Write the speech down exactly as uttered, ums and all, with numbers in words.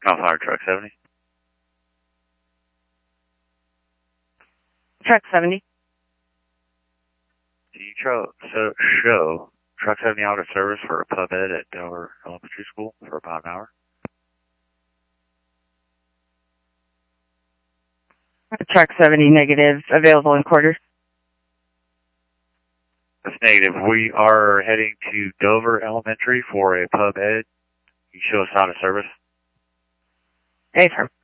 Call Fire Truck seventy. Truck seventy. Do you tro so show Truck seventy out of service for a pub ed at Dover Elementary School for about an hour? Truck seventy negative, available in quarters. That's negative. We are heading to Dover Elementary for a pub ed. You show us out of service. Affirm.